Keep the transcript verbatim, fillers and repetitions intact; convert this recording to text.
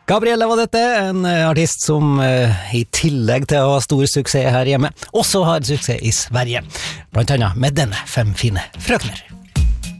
Gabriella var dette, en artist som uh, i tillegg til å ha stor suksess her hjemme, også har suksess i Sverige, blant annet med denne Fem fine frøkner.